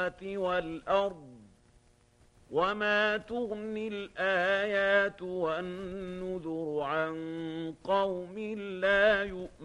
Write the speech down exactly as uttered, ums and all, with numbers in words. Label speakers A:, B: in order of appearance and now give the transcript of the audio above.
A: السماوات والأرض وما تغني الآيات والنذر عن قوم لا يؤمنون